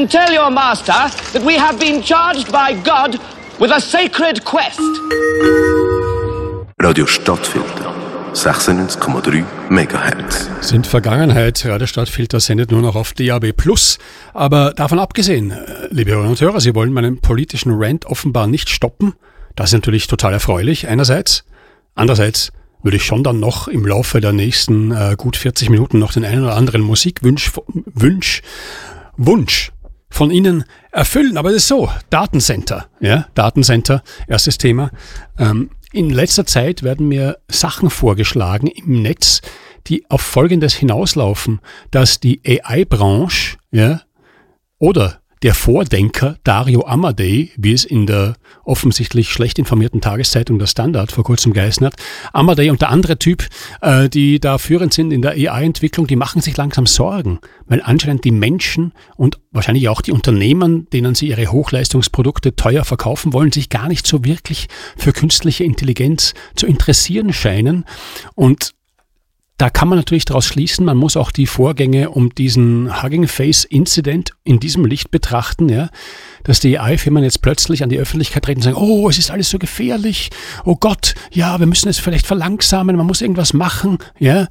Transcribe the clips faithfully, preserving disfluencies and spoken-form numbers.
and tell your master that we have been charged by God with a sacred quest. Radio Stadtfilter, sechsundneunzig Komma drei Megahertz. Sind Vergangenheit. Radio Stadtfilter sendet nur noch auf D A B plus. Aber davon abgesehen, liebe Hörerinnen und Hörer, Sie wollen meinen politischen Rant offenbar nicht stoppen. Das ist natürlich total erfreulich einerseits. Andererseits würde ich schon dann noch im Laufe der nächsten äh, gut vierzig Minuten noch den einen oder anderen Musikwunsch Wunsch, Wunsch von Ihnen erfüllen. Aber es ist so, Datencenter, ja, Datencenter, erstes Thema. Ähm, in letzter Zeit werden mir Sachen vorgeschlagen im Netz, die auf Folgendes hinauslaufen, dass die A I-Branche, ja, oder der Vordenker Dario Amodei, wie es in der offensichtlich schlecht informierten Tageszeitung Der Standard vor kurzem geheißen hat, Amodei und der andere Typ, äh, die da führend sind in der A I-Entwicklung, die machen sich langsam Sorgen, weil anscheinend die Menschen und wahrscheinlich auch die Unternehmen, denen sie ihre Hochleistungsprodukte teuer verkaufen wollen, sich gar nicht so wirklich für künstliche Intelligenz zu interessieren scheinen. Und da kann man natürlich daraus schließen, man muss auch die Vorgänge um diesen Hugging Face Incident in diesem Licht betrachten, ja, dass die A I-Firmen jetzt plötzlich an die Öffentlichkeit treten und sagen, oh, es ist alles so gefährlich, oh Gott, ja, wir müssen es vielleicht verlangsamen, man muss irgendwas machen, ja.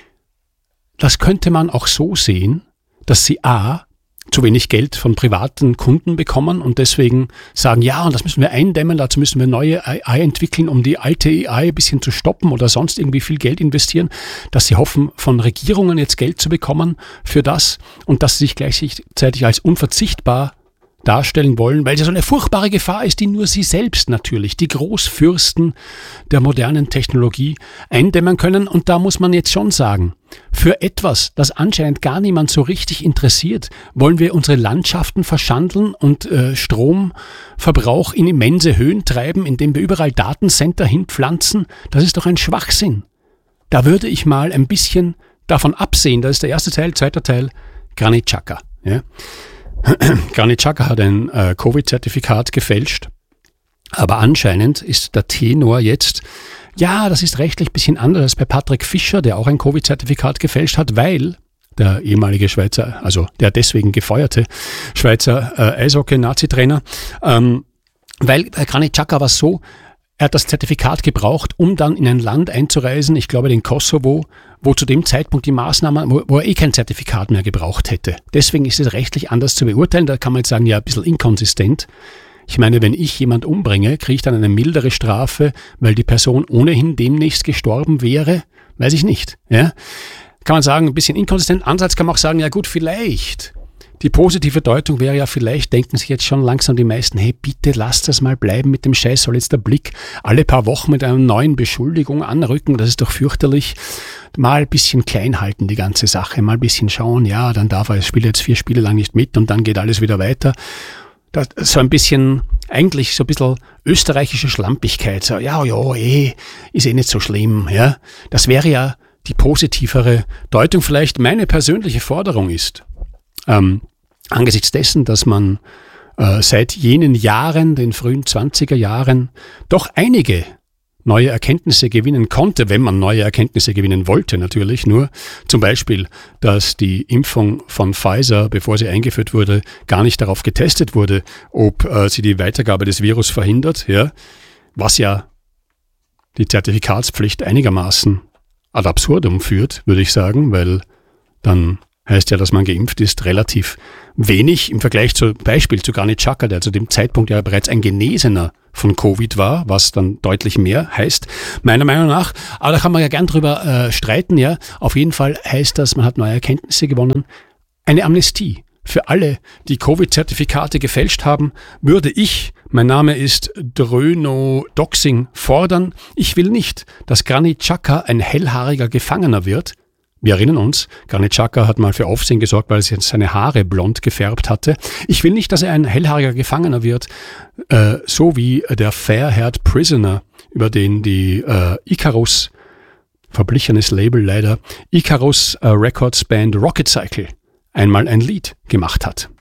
Das könnte man auch so sehen, dass sie a, zu wenig Geld von privaten Kunden bekommen und deswegen sagen, ja, und das müssen wir eindämmen, dazu müssen wir neue A I entwickeln, um die alte A I ein bisschen zu stoppen oder sonst irgendwie viel Geld investieren, dass sie hoffen, von Regierungen jetzt Geld zu bekommen für das und dass sie sich gleichzeitig als unverzichtbar darstellen wollen, weil sie so eine furchtbare Gefahr ist, die nur sie selbst natürlich, die Großfürsten der modernen Technologie eindämmen können. Und da muss man jetzt schon sagen, für etwas, das anscheinend gar niemand so richtig interessiert, wollen wir unsere Landschaften verschandeln und äh, Stromverbrauch in immense Höhen treiben, indem wir überall Datencenter hinpflanzen. Das ist doch ein Schwachsinn. Da würde ich mal ein bisschen davon absehen. Das ist der erste Teil, zweiter Teil, Granit Xhaka. Ja. Granit Xhaka hat ein äh, Covid-Zertifikat gefälscht, aber anscheinend ist der Tenor jetzt, ja, das ist rechtlich ein bisschen anders als bei Patrick Fischer, der auch ein Covid-Zertifikat gefälscht hat, weil der ehemalige Schweizer, also der deswegen gefeuerte Schweizer äh, Eishockey-Nazi-Trainer, ähm, weil bei Granit Xhaka war es so, er hat das Zertifikat gebraucht, um dann in ein Land einzureisen, ich glaube den Kosovo, wo zu dem Zeitpunkt die Maßnahmen, wo, wo er eh kein Zertifikat mehr gebraucht hätte. Deswegen ist es rechtlich anders zu beurteilen. Da kann man jetzt sagen, ja, ein bisschen inkonsistent. Ich meine, wenn ich jemand umbringe, kriege ich dann eine mildere Strafe, weil die Person ohnehin demnächst gestorben wäre? Weiß ich nicht. Ja? Kann man sagen, ein bisschen inkonsistent. Ansatz kann man auch sagen, ja gut, vielleicht. Die positive Deutung wäre ja, vielleicht denken sich jetzt schon langsam die meisten, hey, bitte lasst das mal bleiben mit dem Scheiß, soll jetzt der Blick alle paar Wochen mit einer neuen Beschuldigung anrücken, das ist doch fürchterlich. Mal ein bisschen klein halten, die ganze Sache, mal ein bisschen schauen, ja, dann darf er, spielt jetzt vier Spiele lang nicht mit und dann geht alles wieder weiter. Das ist so ein bisschen, eigentlich so ein bisschen österreichische Schlampigkeit, so, ja, ja, eh, ist eh nicht so schlimm, ja. Das wäre ja die positivere Deutung. Vielleicht meine persönliche Forderung ist, Ähm, angesichts dessen, dass man äh, seit jenen Jahren, den frühen zwanziger Jahren, doch einige neue Erkenntnisse gewinnen konnte, wenn man neue Erkenntnisse gewinnen wollte natürlich, nur zum Beispiel, dass die Impfung von Pfizer, bevor sie eingeführt wurde, gar nicht darauf getestet wurde, ob äh, sie die Weitergabe des Virus verhindert, ja, was ja die Zertifikatspflicht einigermaßen ad absurdum führt, würde ich sagen, weil dann heißt ja, dass man geimpft ist, relativ wenig im Vergleich zum Beispiel zu Granit Xhaka, der zu dem Zeitpunkt ja bereits ein Genesener von Covid war, was dann deutlich mehr heißt, meiner Meinung nach. Aber da kann man ja gern drüber äh, streiten, ja. Auf jeden Fall heißt das, man hat neue Erkenntnisse gewonnen. Eine Amnestie für alle, die Covid-Zertifikate gefälscht haben, würde ich, mein Name ist Dröno Doxing, fordern. Ich will nicht, dass Granit Xhaka ein hellhaariger Gefangener wird. Wir erinnern uns, Granit Xhaka hat mal für Aufsehen gesorgt, weil er jetzt seine Haare blond gefärbt hatte. Ich will nicht, dass er ein hellhaariger Gefangener wird, äh, so wie der Fair-Haired Prisoner, über den die äh, Icarus, verblichenes Label leider, Icarus äh, Records Band Rocket Cycle einmal ein Lied gemacht hat.